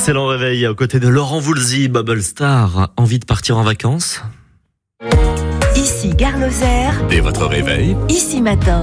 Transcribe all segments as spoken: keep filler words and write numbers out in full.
Excellent réveil aux côtés de Laurent Voulzy, Bubble Star. Envie de partir en vacances ? Ici Gare Lozère. Dès votre réveil. Ici Matin.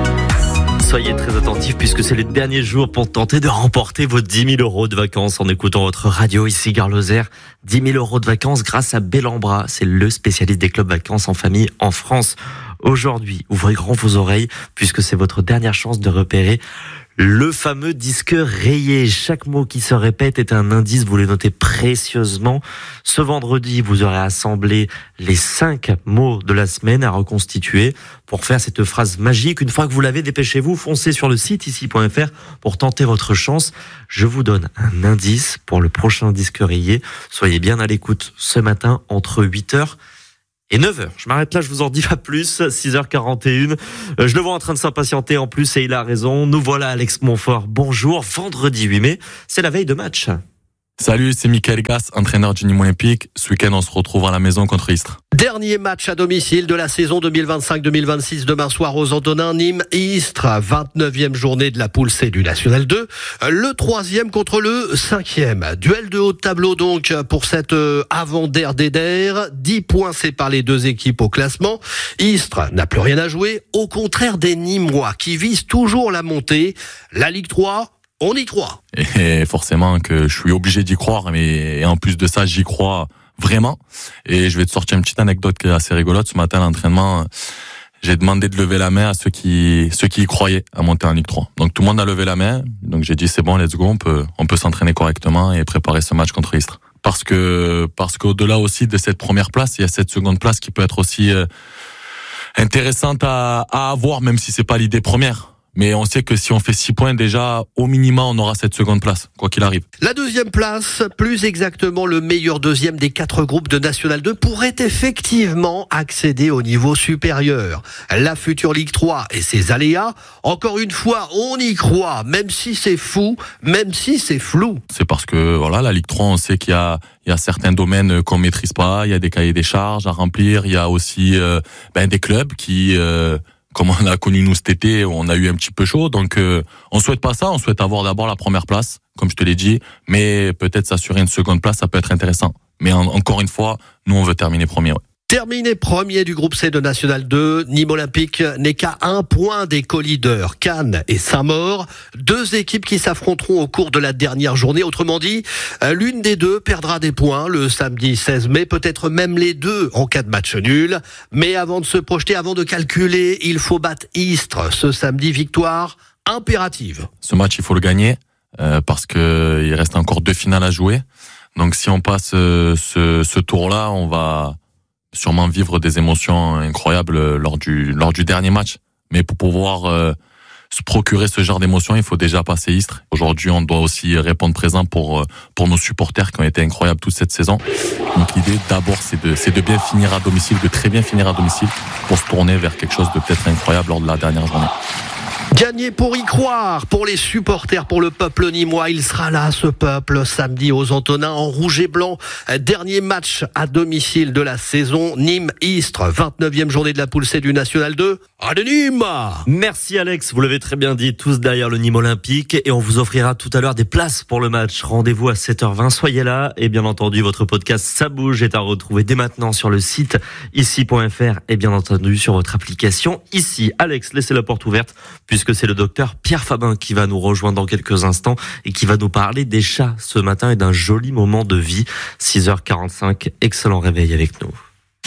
Soyez très attentifs puisque c'est les derniers jours pour tenter de remporter vos dix mille euros de vacances en écoutant votre radio ici Gare Lozère. dix mille euros de vacances grâce à Bellambra. C'est le spécialiste des clubs vacances en famille en France. Aujourd'hui, ouvrez grand vos oreilles puisque c'est votre dernière chance de repérer le fameux disque rayé. Chaque mot qui se répète est un indice, vous les notez précieusement. Ce vendredi, vous aurez assemblé les cinq mots de la semaine à reconstituer pour faire cette phrase magique. Une fois que vous l'avez, dépêchez-vous, foncez sur le site ici point f r pour tenter votre chance. Je vous donne un indice pour le prochain disque rayé. Soyez bien à l'écoute ce matin entre huit heures et neuf heures. Je m'arrête là, je vous en dis pas plus. six heures quarante et une. Je le vois en train de s'impatienter en plus et il a raison. Nous voilà Alex Montfort. Bonjour. Vendredi huit mai, c'est la veille de match. Salut, c'est Michael Gass, entraîneur du Nîmes Olympique. Ce week-end, on se retrouve à la maison contre Istres. Dernier match à domicile de la saison deux mille vingt-cinq deux mille vingt-six. Demain soir aux Antonins, Nîmes-Istres. vingt-neuvième journée de la poule C du National deux. Le troisième contre le cinquième. Duel de haut de tableau donc pour cette avant-der d'Eder. dix points séparent les deux équipes au classement. Istres n'a plus rien à jouer. Au contraire des Nîmois qui visent toujours la montée. La Ligue trois, on y croit. Et forcément que je suis obligé d'y croire, mais en plus de ça, j'y crois vraiment. Et je vais te sortir une petite anecdote qui est assez rigolote. Ce matin à l'entraînement, j'ai demandé de lever la main à ceux qui ceux qui y croyaient à monter en Ligue trois. Donc tout le monde a levé la main. Donc j'ai dit c'est bon, let's go, on peut on peut s'entraîner correctement et préparer ce match contre Istres. Parce que parce qu'au-delà aussi de cette première place, il y a cette seconde place qui peut être aussi euh, intéressante à, à avoir, même si c'est pas l'idée première. Mais on sait que si on fait six points, déjà, au minimum, on aura cette seconde place, quoi qu'il arrive. La deuxième place, plus exactement le meilleur deuxième des quatre groupes de National deux, pourrait effectivement accéder au niveau supérieur. La future Ligue trois et ses aléas, encore une fois, on y croit, même si c'est fou, même si c'est flou. C'est parce que, voilà, la Ligue trois, on sait qu'il y a, il y a certains domaines qu'on maîtrise pas, il y a des cahiers des charges à remplir, il y a aussi, euh, ben, des clubs qui, euh, comme on a connu nous cet été, on a eu un petit peu chaud, donc euh, on souhaite pas ça, on souhaite avoir d'abord la première place, comme je te l'ai dit, mais peut-être s'assurer une seconde place, ça peut être intéressant. Mais en, encore une fois, nous on veut terminer premier. Ouais. Terminé premier du groupe C de National deux, Nîmes Olympique n'est qu'à un point des co-leaders, Cannes et Saint-Maur, deux équipes qui s'affronteront au cours de la dernière journée. Autrement dit, l'une des deux perdra des points le samedi seize mai, peut-être même les deux en cas de match nul. Mais avant de se projeter, avant de calculer, il faut battre Istres ce samedi, victoire impérative. Ce match, il faut le gagner euh, parce que il reste encore deux finales à jouer. Donc si on passe euh, ce, ce tour-là, on va sûrement vivre des émotions incroyables lors du lors du dernier match. Mais pour pouvoir euh, se procurer ce genre d'émotions, il faut déjà passer Istres. Aujourd'hui, on doit aussi répondre présent pour pour nos supporters qui ont été incroyables toute cette saison. Donc l'idée d'abord, c'est de c'est de bien finir à domicile, de très bien finir à domicile pour se tourner vers quelque chose de peut-être incroyable lors de la dernière journée. Gagner pour y croire, pour les supporters, pour le peuple nîmois. Il sera là, ce peuple, samedi aux Antonins, en rouge et blanc. Dernier match à domicile de la saison. Nîmes-Istres, vingt-neuvième journée de la poule C du National deux. Allez Nîmes! Merci Alex, vous l'avez très bien dit, tous derrière le Nîmes Olympique. Et on vous offrira tout à l'heure des places pour le match. Rendez-vous à sept heures vingt, soyez là. Et bien entendu, votre podcast Ça Bouge est à retrouver dès maintenant sur le site ici point f r et bien entendu sur votre application ici. Alex, laissez la porte ouverte puisque c'est le docteur Pierre Fabin qui va nous rejoindre dans quelques instants et qui va nous parler des chats ce matin et d'un joli moment de vie. six heures quarante-cinq, excellent réveil avec nous.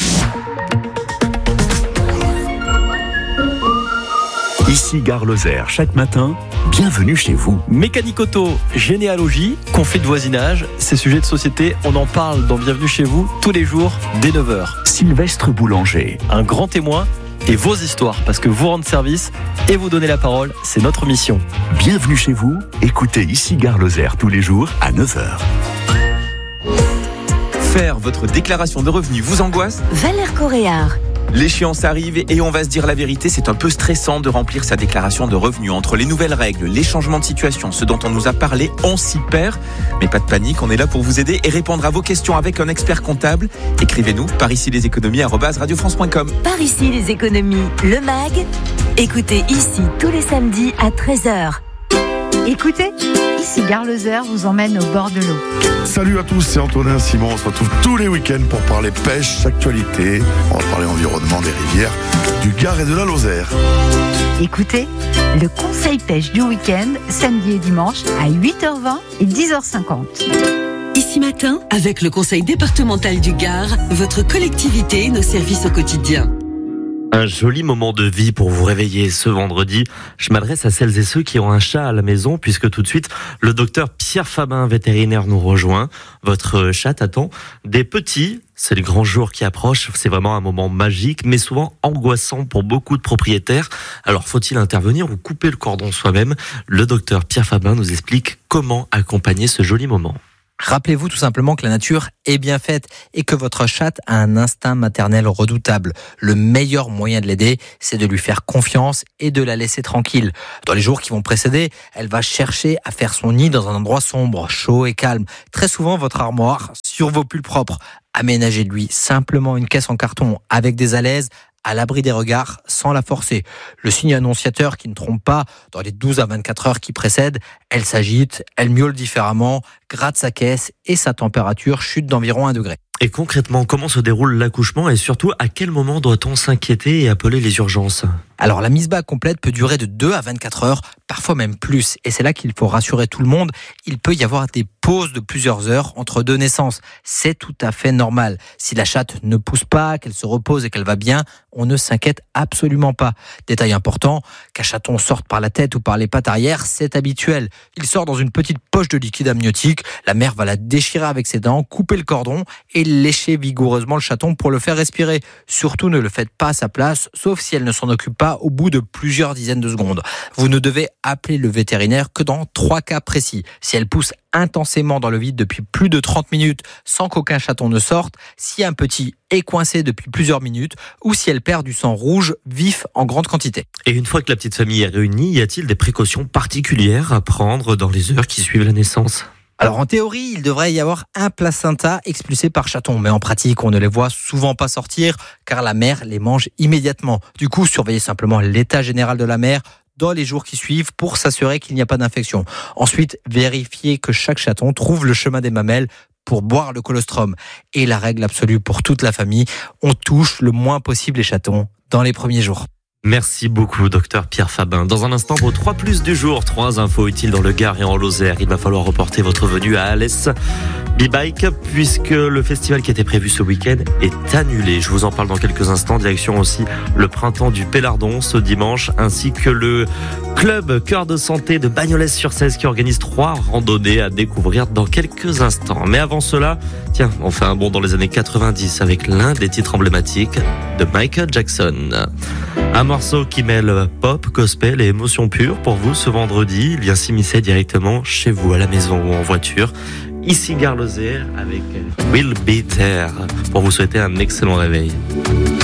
Ici Gare Lozère, chaque matin, bienvenue chez vous. Mécanique auto, généalogie, conflit de voisinage, ces sujets de société, on en parle dans Bienvenue chez vous tous les jours dès neuf heures. Sylvestre Boulanger, un grand témoin et vos histoires, parce que vous rendre service et vous donner la parole, c'est notre mission. Bienvenue chez vous, écoutez ici Gare Lozère tous les jours à neuf heures. Faire votre déclaration de revenus vous angoisse ? Valère Coréard. L'échéance arrive et on va se dire la vérité, c'est un peu stressant de remplir sa déclaration de revenus. Entre les nouvelles règles, les changements de situation, ce dont on nous a parlé, on s'y perd. Mais pas de panique, on est là pour vous aider et répondre à vos questions avec un expert comptable. Écrivez-nous par ici les économies arobase radio france point com. Par ici les économies, le mag. Écoutez ici tous les samedis à treize heures. Écoutez, ici Gare Lozère vous emmène au bord de l'eau. Salut à tous, c'est Antonin Simon. On se retrouve tous les week-ends pour parler pêche, actualité. On va parler environnement des rivières, du Gard et de la Lozère. Écoutez, le conseil pêche du week-end, samedi et dimanche à huit heures vingt et dix heures cinquante. Ici Matin, avec le conseil départemental du Gard, votre collectivité et nos services au quotidien. Un joli moment de vie pour vous réveiller ce vendredi. Je m'adresse à celles et ceux qui ont un chat à la maison, puisque tout de suite, le docteur Pierre Fabin, vétérinaire, nous rejoint. Votre chat attend des petits. C'est le grand jour qui approche. C'est vraiment un moment magique, mais souvent angoissant pour beaucoup de propriétaires. Alors, faut-il intervenir ou couper le cordon soi-même? Le docteur Pierre Fabin nous explique comment accompagner ce joli moment. Rappelez-vous tout simplement que la nature est bien faite et que votre chatte a un instinct maternel redoutable. Le meilleur moyen de l'aider, c'est de lui faire confiance et de la laisser tranquille. Dans les jours qui vont précéder, elle va chercher à faire son nid dans un endroit sombre, chaud et calme. Très souvent, votre armoire sur vos pulls propres. Aménagez-lui simplement une caisse en carton avec des alaises, à l'abri des regards, sans la forcer. Le signe annonciateur qui ne trompe pas, dans les douze à vingt-quatre heures qui précèdent, elle s'agite, elle miaule différemment, gratte sa caisse et sa température chute d'environ un degré. Et concrètement, comment se déroule l'accouchement et surtout, à quel moment doit-on s'inquiéter et appeler les urgences? Alors, la mise bas complète peut durer de deux à vingt-quatre heures, parfois même plus. Et c'est là qu'il faut rassurer tout le monde. Il peut y avoir des pauses de plusieurs heures entre deux naissances. C'est tout à fait normal. Si la chatte ne pousse pas, qu'elle se repose et qu'elle va bien, on ne s'inquiète absolument pas. Détail important, qu'un chaton sorte par la tête ou par les pattes arrière, c'est habituel. Il sort dans une petite poche de liquide amniotique. La mère va la déchirer avec ses dents, couper le cordon et lécher vigoureusement le chaton pour le faire respirer. Surtout ne le faites pas à sa place, sauf si elle ne s'en occupe pas au bout de plusieurs dizaines de secondes. Vous ne devez appeler le vétérinaire que dans trois cas précis. Si elle pousse intensément dans le vide depuis plus de trente minutes sans qu'aucun chaton ne sorte, si un petit est coincé depuis plusieurs minutes ou si elle perd du sang rouge vif en grande quantité. Et une fois que la petite famille est réunie, y a-t-il des précautions particulières à prendre dans les heures qui suivent la naissance ? Alors en théorie, il devrait y avoir un placenta expulsé par chaton, mais en pratique, on ne les voit souvent pas sortir car la mère les mange immédiatement. Du coup, surveillez simplement l'état général de la mère dans les jours qui suivent pour s'assurer qu'il n'y a pas d'infection. Ensuite, vérifiez que chaque chaton trouve le chemin des mamelles pour boire le colostrum. Et la règle absolue pour toute la famille, on touche le moins possible les chatons dans les premiers jours. Merci beaucoup, docteur Pierre Fabin. Dans un instant, vos trois plus du jour, trois infos utiles dans le Gard et en Lozère. Il va falloir reporter votre venue à Alès B-Bike puisque le festival qui était prévu ce week-end est annulé. Je vous en parle dans quelques instants. Direction aussi le printemps du Pélardon ce dimanche, ainsi que le club Cœur de Santé de Bagnols-sur-Cèze qui organise trois randonnées à découvrir dans quelques instants. Mais avant cela, tiens, on fait un bond dans les années quatre-vingt-dix avec l'un des titres emblématiques de Michael Jackson. Un morceau qui mêle pop, gospel et émotion pure pour vous ce vendredi. Il vient s'immiscer directement chez vous, à la maison ou en voiture. Ici Gare Lozère avec Will Be There pour vous souhaiter un excellent réveil.